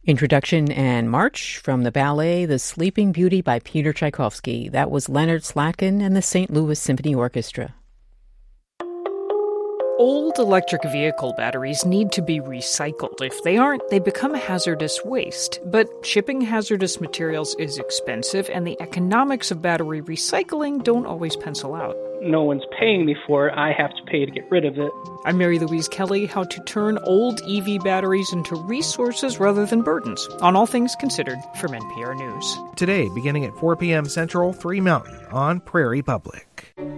Introduction and March from the ballet The Sleeping Beauty by Peter Tchaikovsky. That was Leonard Slatkin and the St. Louis Symphony Orchestra. Old electric vehicle batteries need to be recycled. If they aren't, they become hazardous waste. But shipping hazardous materials is expensive, and the economics of battery recycling don't always pencil out. No one's paying me for it. I have to pay to get rid of it. I'm Mary Louise Kelly. How to turn old EV batteries into resources rather than burdens, on All Things Considered from NPR News. Today, beginning at 4 p.m. Central, 3 Mountain on Prairie Public.